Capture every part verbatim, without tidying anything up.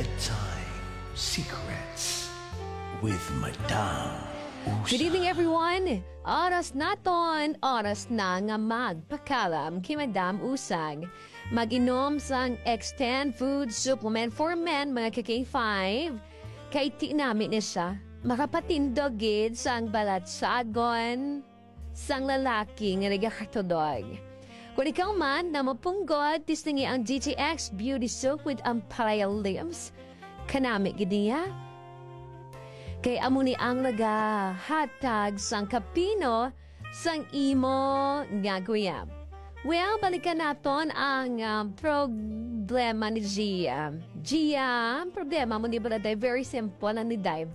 Bedtime Secrets with Madame Usa. Good evening, everyone! Oras naton, oras na nga magpakalam kay Madam Usag. Mag-inom sang Extend Food Supplement for Men, mga ka-K five. Kay ti namin ni siya, makapatindog gid sang balatsagon sang lalaki nga nagakatodog. Kung ikaw man na mapunggod, tisningi ang D T X Beauty Soap with Ampalaya Limbs, kanami gid niya. Kay amo ni ang laga hatag sang kapino sang imo nga guyam. Well, balikan naton ang um, problema ni Gia. Gia, ang problema mo di ba na very simple na ni Dive.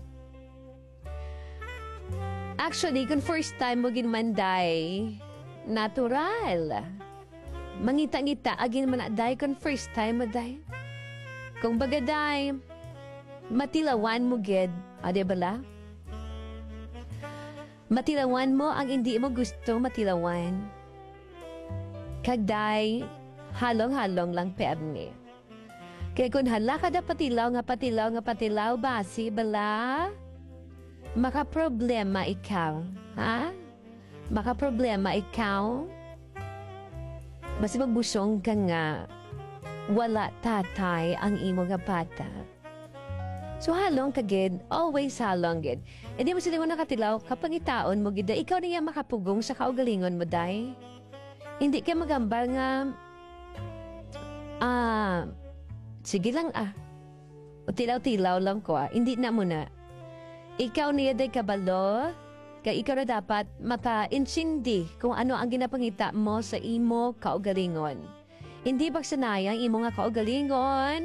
Actually, kung first time mo ginmanday, natural. Mangita-ngita, agin man na day kung first time mo day. Kung baga day, matilawan mo gid, o di bala? Matilawan mo ang hindi mo gusto matilawan. Kagday, halong-halong lang perni. Kaya kung hala ka da patilaw nga patilaw nga patilaw basi, bala, makaproblema ikaw. Ha? Makaproblema ikaw. Basi magbusong ka nga, wala tatay ang imo nga bata. So halong kagid, always halong gid. E di mo sila mo nakatilaw, kapag itaon mo gid, ikaw niya makapugong sa kaugalingon mo, day. Hindi ka magambal nga, ah, sige lang ah. O tilaw-tilaw lang ko ah, hindi na muna. Ikaw niya day kabalo, kaya ikaw na dapat mapa-insindi kung ano ang ginapangita mo sa imo kaugalingon. Hindi ba sanayang imo nga kaugalingon?